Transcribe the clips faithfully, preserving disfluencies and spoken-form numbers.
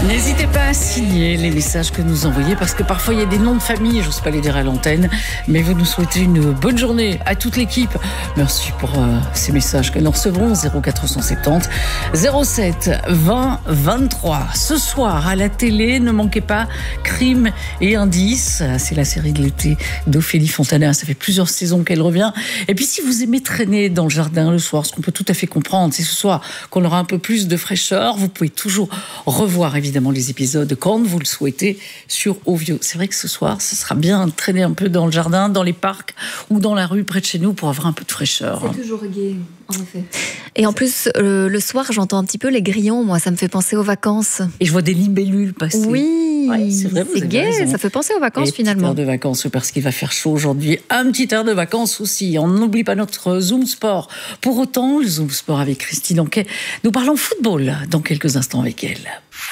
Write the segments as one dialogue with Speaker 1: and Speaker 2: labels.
Speaker 1: N'hésitez pas à signer les messages que nous envoyez parce que parfois il y a des noms de famille, j'ose pas les dire à l'antenne, mais vous nous souhaitez une bonne journée à toute l'équipe. Merci pour euh, ces messages que nous recevrons. Zéro quatre cent soixante-dix zéro sept vingt vingt-trois. Ce soir à la télé, ne manquez pas Crime et Indices. C'est la série de l'été d'Ophélie Fontana. Ça fait plusieurs saisons qu'elle revient. Et puis si vous aimez traîner dans le jardin le soir, ce qu'on peut tout à fait comprendre, c'est ce soir qu'on aura un peu plus de fraîcheur. Vous pouvez toujours revoir évidemment les épisodes quand vous le souhaitez sur Ovio. C'est vrai que ce soir, ce sera bien de traîner un peu dans le jardin, dans les parcs ou dans la rue près de chez nous pour avoir un peu de fraîcheur.
Speaker 2: C'est toujours gai, en effet.
Speaker 3: Et en plus, euh, le soir, j'entends un petit peu les grillons. Moi, ça me fait penser aux vacances.
Speaker 1: Et je vois des libellules passer.
Speaker 3: Oui,
Speaker 1: ouais, c'est vrai, vous
Speaker 3: c'est
Speaker 1: avez
Speaker 3: gai.
Speaker 1: raison.
Speaker 3: Ça fait penser aux vacances
Speaker 1: Et
Speaker 3: finalement.
Speaker 1: Petite heure de vacances parce qu'il va faire chaud aujourd'hui. Un petit air de vacances aussi. On n'oublie pas notre Zoom Sport. Pour autant, le Zoom Sport avec Christine Anquet. Nous parlons football dans quelques instants avec elle.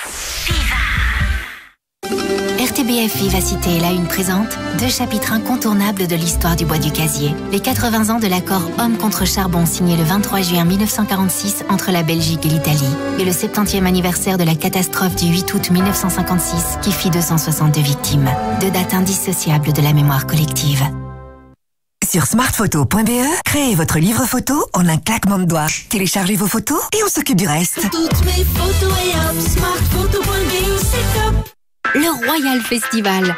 Speaker 4: R T B F Vivacité est la une présente, deux chapitres incontournables de l'histoire du bois du casier. Les quatre-vingts ans de l'accord Homme contre charbon signé le vingt-trois juin mille neuf cent quarante-six entre la Belgique et l'Italie. Et le septantième anniversaire de la catastrophe du huit août mille neuf cent cinquante-six qui fit deux cent soixante-deux victimes. Deux dates indissociables de la mémoire collective.
Speaker 5: Sur smartphoto point b e, créez votre livre photo en un claquement de doigts. Téléchargez vos photos et on s'occupe du reste.
Speaker 6: Toutes mes photos et hop, smartphoto point b e, c'est top.
Speaker 4: Le Royal Festival,